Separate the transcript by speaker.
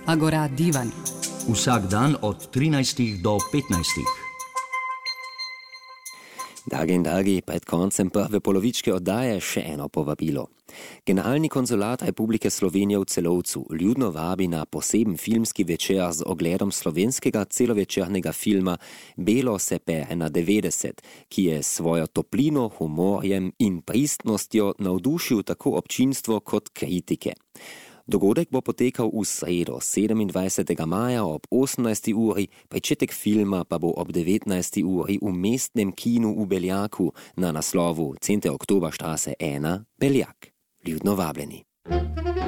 Speaker 1: Agora Divan.
Speaker 2: Vsak dan od 13 do 15.
Speaker 3: Dragi, pred koncem prve polovičke oddaje še eno povabilo. Generalni konzulat Republike Slovenije v Celovcu ljudno vabi na poseben filmski večer z ogledom slovenskega celovečernega filma Belo se pere na 90, ki je svojo toplino, humorjem in pristnostjo navdušil tako občinstvo kot kritike. Dogodek bo potekal v sredo 27. maja ob 18. uri, pričetek filma pa bo ob 19. uri v mestnem kinu v Beljaku na naslovu Center Oktoberstraße 1 Beljak. Ljudno vabljeni.